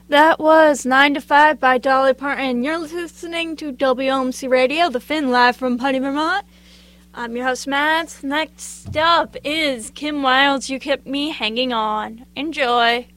That was 9 to 5 by Dolly Parton. You're listening to WOMC Radio, the Finn, live from Putney, Vermont. I'm your host, Matt. Next up is Kim Wilde's You Kept Me Hanging On. Enjoy.